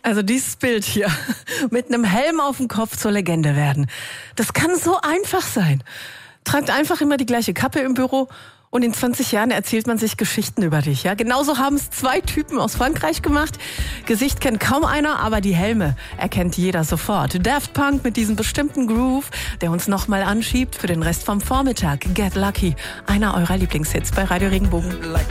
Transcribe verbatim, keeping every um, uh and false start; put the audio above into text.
Also dieses Bild hier, mit einem Helm auf dem Kopf zur Legende werden. Das kann so einfach sein. Tragt einfach immer die gleiche Kappe im Büro und in zwanzig Jahren erzählt man sich Geschichten über dich. Ja, genauso haben es zwei Typen aus Frankreich gemacht. Gesicht kennt kaum einer, aber die Helme erkennt jeder sofort. Daft Punk mit diesem bestimmten Groove, der uns nochmal anschiebt für den Rest vom Vormittag. Get Lucky, einer eurer Lieblingshits bei Radio Regenbogen.